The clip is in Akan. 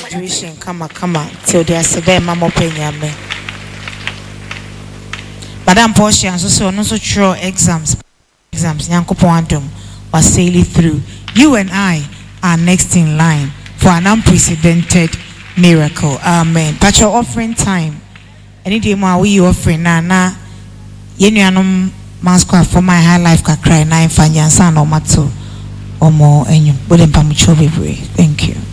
graduation come till they are severe mama penyame. Madam Portia so no so true exams Yankopondum was sailing through. You and I are next in line for an unprecedented miracle. Amen. But your offering time. Any day more we offering na yenuanum maskwa for my high life ka cry na infanyansa no mato omo enyu bodem pamucho bebre. Thank you.